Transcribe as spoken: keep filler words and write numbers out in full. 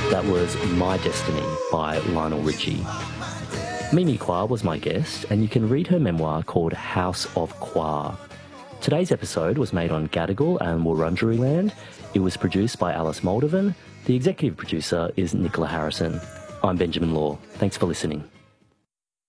That was My Destiny by Lionel Richie. Mimi Kwa was my guest, and you can read her memoir called House of Kwa. Today's episode was made on Gadigal and Wurundjeri land. It was produced by Alice Moldovan. The executive producer is Nicola Harrison. I'm Benjamin Law. Thanks for listening.